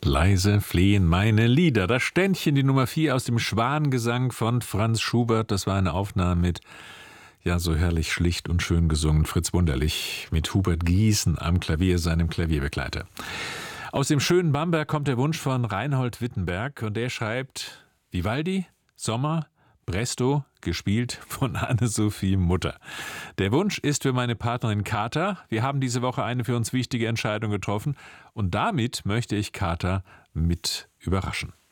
Leise flehen meine Lieder. Das Ständchen, die Nummer 4 aus dem Schwangesang von Franz Schubert. Das war eine Aufnahme mit, ja, so herrlich schlicht und schön gesungen, Fritz Wunderlich mit Hubert Giesen am Klavier, seinem Klavierbegleiter. Aus dem schönen Bamberg kommt der Wunsch von Reinhold Wittenberg und der schreibt Vivaldi, Sommer, Presto, gespielt von Anne-Sophie Mutter. Der Wunsch ist für meine Partnerin Kata. Wir haben diese Woche eine für uns wichtige Entscheidung getroffen und damit möchte ich Kata mit überraschen.